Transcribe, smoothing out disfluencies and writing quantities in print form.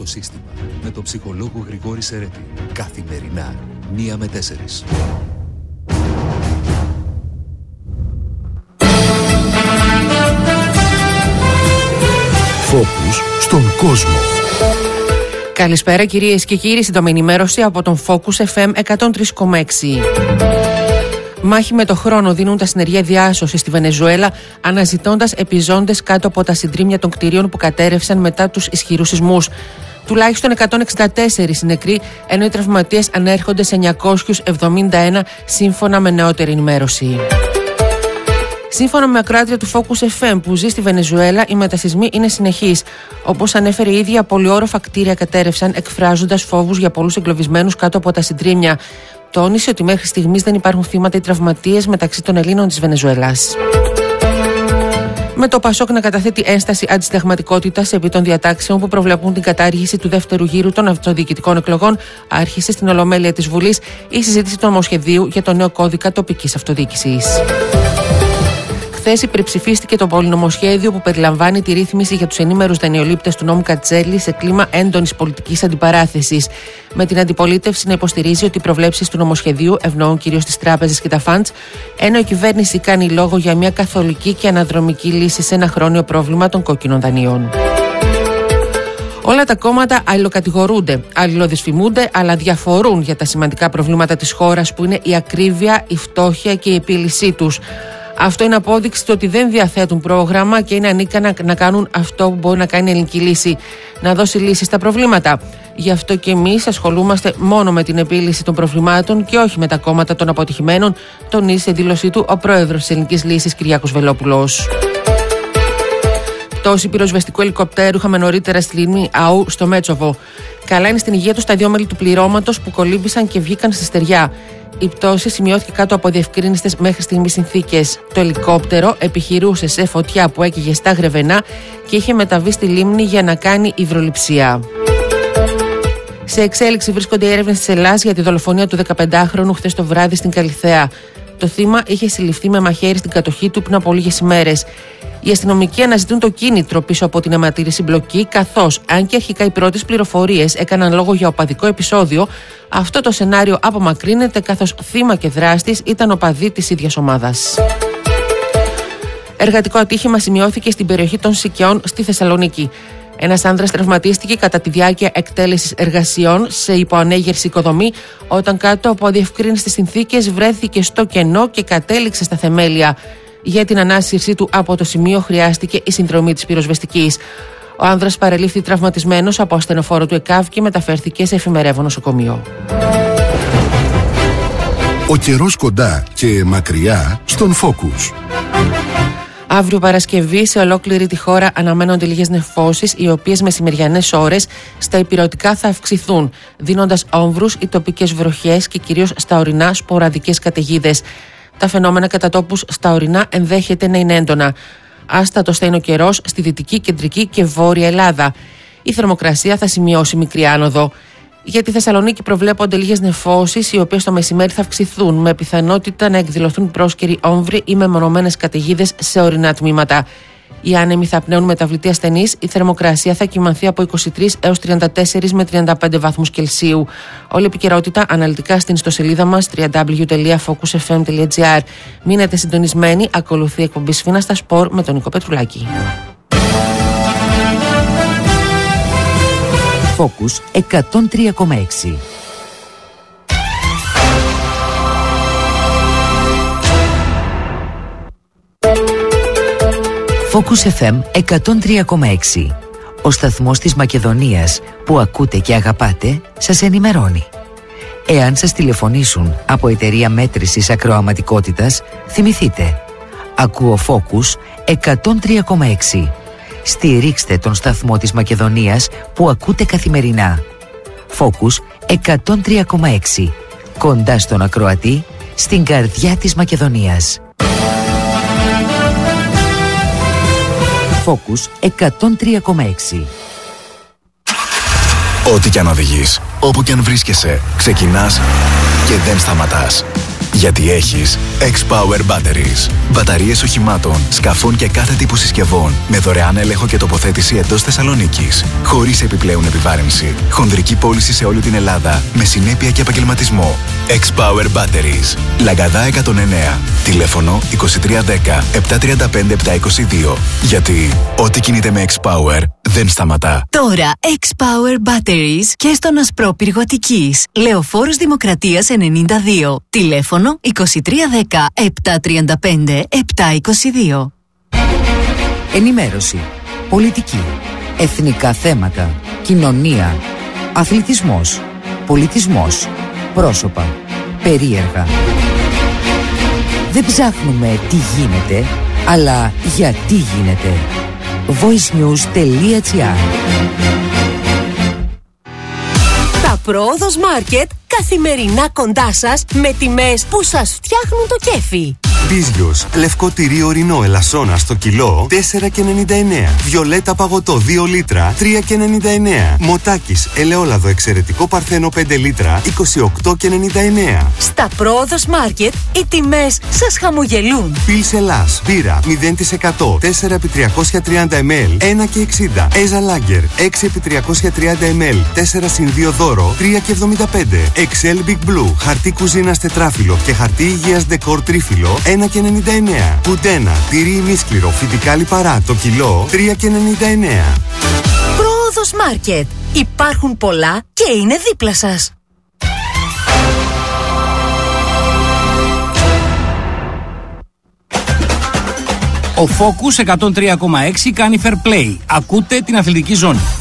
σύστημα με τον ψυχολόγο Γρηγόρη Σερέτη. Καθημερινά, 1 με 4. Focus στον κόσμο. Καλησπέρα κυρίες και κύριοι, σύντομη ενημέρωση από τον Focus FM 103,6. Μάχη με το χρόνο δίνουν τα συνεργεία διάσωση στη Βενεζουέλα, αναζητώντας επιζώντες κάτω από τα συντρίμμια των κτηρίων που κατέρευσαν μετά τους ισχυρούς σεισμούς. Τουλάχιστον 164 νεκροί, ενώ οι τραυματίες ανέρχονται σε 971 σύμφωνα με νεότερη ενημέρωση. Σύμφωνα με ακροάτρια του Focus FM που ζει στη Βενεζουέλα, οι μετασεισμοί είναι συνεχείς. Όπως ανέφερε η ίδια, πολυόροφα κτίρια κατέρευσαν, εκφράζοντας φόβους για πολλούς εγκλωβισμένους κάτω από τα συντρίμμια. Τόνισε ότι μέχρι στιγμής δεν υπάρχουν θύματα ή τραυματίες μεταξύ των Ελλήνων της Βενεζουέλας. Με το Πασόκ να καταθέτει ένσταση αντισυνταγματικότητας επί των διατάξεων που προβλέπουν την κατάργηση του δεύτερου γύρου των αυτοδιοικητικών εκλογών, άρχισε στην Ολομέλεια της Βουλής η συζήτηση του νομοσχεδίου για το νέο κώδικα τοπικής αυτοδιοίκησης. Χθες υπερψηφίστηκε το πολυνομοσχέδιο που περιλαμβάνει τη ρύθμιση για τους ενήμερους δανειολήπτες του νόμου Κατσέλη σε κλίμα έντονης πολιτικής αντιπαράθεσης. Με την αντιπολίτευση να υποστηρίζει ότι οι προβλέψεις του νομοσχεδίου ευνοούν κυρίως τις τράπεζες και τα φαντς, ενώ η κυβέρνηση κάνει λόγο για μια καθολική και αναδρομική λύση σε ένα χρόνιο πρόβλημα των κόκκινων δανείων. Όλα τα κόμματα αλληλοκατηγορούνται, αλληλοδυσφημούνται, αλλά διαφορούν για τα σημαντικά προβλήματα της χώρας που είναι η ακρίβεια, η φτώχεια και η επίλυσή τους. Αυτό είναι απόδειξη του ότι δεν διαθέτουν πρόγραμμα και είναι ανίκανα να κάνουν αυτό που μπορεί να κάνει η ελληνική λύση, να δώσει λύση στα προβλήματα. Γι' αυτό και εμείς ασχολούμαστε μόνο με την επίλυση των προβλημάτων και όχι με τα κόμματα των αποτυχημένων, τονίζει σε δήλωσή του ο πρόεδρος της Ελληνικής Λύσης, Κυριάκος Βελόπουλος. Πτώση πυροσβεστικού ελικοπτέρου είχαμε νωρίτερα στη λίμνη Αού στο Μέτσοβο. Καλά είναι στην υγεία του τα 2 μέλη του πληρώματος που κολύμπησαν και βγήκαν στη στεριά. Η πτώση σημειώθηκε κάτω από διευκρίνιστες μέχρι στιγμής συνθήκες. Το ελικόπτερο επιχειρούσε σε φωτιά που έκαιγε στα Γρεβενά και είχε μεταβεί στη λίμνη για να κάνει υδρολειψία. Σε εξέλιξη βρίσκονται οι έρευνες της Ελλάς για τη δολοφονία του 15χρονου χθες το βράδυ στην Καλιθέα. Το θύμα είχε συλληφθεί με μαχαίρι στην κατοχή του πριν από λίγες ημέρες. Οι αστυνομικοί αναζητούν το κίνητρο πίσω από την αιματηρή συμπλοκή, καθώς, αν και αρχικά οι πρώτες πληροφορίες έκαναν λόγο για οπαδικό επεισόδιο, αυτό το σενάριο απομακρύνεται καθώς θύμα και δράστης ήταν οπαδοί της ίδιας ομάδας. Εργατικό ατύχημα σημειώθηκε στην περιοχή των Σικαιών στη Θεσσαλονίκη. Ένας άνδρας τραυματίστηκε κατά τη διάρκεια εκτέλεσης εργασιών σε υποανέγερση οικοδομή, όταν κάτω από αδιευκρίνιστες συνθήκες βρέθηκε στο κενό και κατέληξε στα θεμέλια. Για την ανάσυρσή του από το σημείο χρειάστηκε η συνδρομή της πυροσβεστικής. Ο άνδρας παρελήφθη τραυματισμένος από ασθενοφόρο του ΕΚΑΒ και μεταφέρθηκε σε εφημερεύον νοσοκομείο. Ο καιρός κοντά και μακριά στον Focus. Αύριο Παρασκευή σε ολόκληρη τη χώρα αναμένονται λίγες νεφώσεις, οι οποίες μεσημεριανές ώρες στα ηπειρωτικά θα αυξηθούν, δίνοντας όμβρους ή τοπικές βροχές και κυρίως στα ορεινά σποραδικές καταιγίδες. Τα φαινόμενα κατά τόπους στα ορεινά ενδέχεται να είναι έντονα. Άστατος θα είναι ο καιρός στη δυτική, κεντρική και βόρεια Ελλάδα. Η θερμοκρασία θα σημειώσει μικρή άνοδο. Για τη Θεσσαλονίκη προβλέπονται λίγες νεφώσεις, οι οποίες το μεσημέρι θα αυξηθούν, με πιθανότητα να εκδηλωθούν πρόσκαιροι όμβροι ή μεμονωμένες καταιγίδες σε ορεινά τμήματα. Οι άνεμοι θα πνέουν μεταβλητή ασθενής, η θερμοκρασία θα κυμανθεί από 23 έως 34 με 35 βαθμούς Κελσίου. Όλη η επικαιρότητα αναλυτικά στην ιστοσελίδα μας www.focusfm.gr. Μείνετε συντονισμένοι, ακολουθεί η εκπομπή Σφίνα στα Σπορ με τον Νίκο Πετρουλάκη. Focus 103,6. Focus FM 103,6. Ο σταθμός της Μακεδονίας που ακούτε και αγαπάτε σας ενημερώνει. Εάν σας τηλεφωνήσουν από εταιρεία μέτρησης ακροαματικότητας, θυμηθείτε. Ακούω Focus 103,6. Στηρίξτε τον σταθμό της Μακεδονίας που ακούτε καθημερινά. Focus 103,6. Κοντά στον ακροατή, στην καρδιά της Μακεδονίας. Focus 103,6. Ό,τι κι αν οδηγείς, όπου κι αν βρίσκεσαι, ξεκινάς και δεν σταματάς. Γιατί έχεις X-Power Batteries. Μπαταρίες οχημάτων, σκαφών και κάθε τύπου συσκευών με δωρεάν έλεγχο και τοποθέτηση εντός Θεσσαλονίκης. Χωρίς επιπλέον επιβάρυνση. Χονδρική πώληση σε όλη την Ελλάδα με συνέπεια και επαγγελματισμό. X-Power Batteries. Λαγκαδά 109. Τηλέφωνο 2310 735 722. Γιατί ό,τι κινείται με X-Power δεν σταματά. Τώρα X-Power Batteries και στον Ασπρόπυργο Αττικής. Λεωφόρος Δημοκρατίας 92. Τηλέφωνο 2310 735 722. Ενημέρωση, πολιτική, εθνικά θέματα, κοινωνία, αθλητισμός, πολιτισμός, πρόσωπα, περίεργα. Δεν ψάχνουμε τι γίνεται, αλλά γιατί γίνεται. voicenews.gr. Τα Πρόοδος Market καθημερινά κοντά σας με τιμές που σας φτιάχνουν το κέφι. Μπίζιος, λευκό τυρί ορεινό ελασσόνα στο κιλό 4,99. Βιολέτα παγωτό 2 λίτρα 3,99. Μοτάκης, ελαιόλαδο εξαιρετικό παρθένο 5 λίτρα 28,99. Στα Πρόοδος Market οι τιμές σας χαμογελούν. Πιλς Ελλάς, μπύρα 0% 4x330 ml 1,60. Έζα Λάγκερ 6x330 ml 4x2 δώρο 3,75. Excel Big Blue, χαρτί κουζίνας τετράφυλλο και χαρτί υγείας ντεκόρ τρίφυλλο 1,99. Πουντένα, τυρί ημίσκληρο, φυτικά λιπαρά, το κιλό 3,99. Πρόοδος Market. Υπάρχουν πολλά και είναι δίπλα σας. Ο Focus 103,6 κάνει fair play. Ακούτε την αθλητική ζώνη.